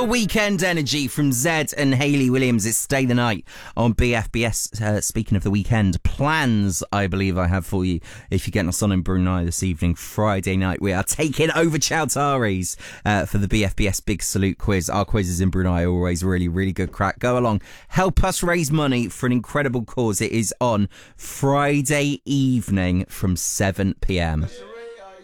Weekend Energy from Zed and Hayley Williams. It's Stay the Night on BFBS. Speaking of the weekend plans, I believe I have for you. If you're getting us on in Brunei this evening, Friday night, we are taking over Chowtaris for the BFBS Big Salute quiz. Our quizzes in Brunei are always really, really good crack. Go along, help us raise money for an incredible cause. It is on Friday evening from 7 p.m.